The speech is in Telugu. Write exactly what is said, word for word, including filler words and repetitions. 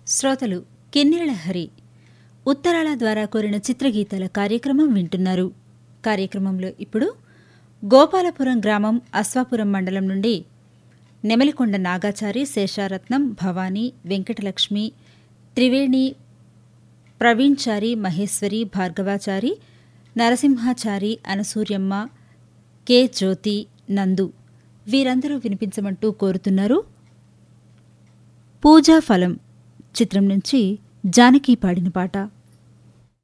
శ్రోతలు కిన్నెరళ హరి ఉత్తరాల ద్వారా కోరిన చిత్రగీతాల కార్యక్రమం వింటున్నారు. కార్యక్రమంలో ఇప్పుడు గోపాలపురం గ్రామం అశ్వాపురం మండలం నుండి నెమలికొండ నాగాచారి, శేషారత్నం, భవానీ, వెంకటలక్ష్మి, త్రివేణి, ప్రవీణ్చారి, మహేశ్వరి, భార్గవాచారి, నరసింహాచారి, అనసూర్యమ్మ, కె జ్యోతి, నందు వీరందరూ వినిపించమంటూ కోరుతున్నారు. పూజా ఫలం చిత్రం నుంచి జానకి పాడిన పాట.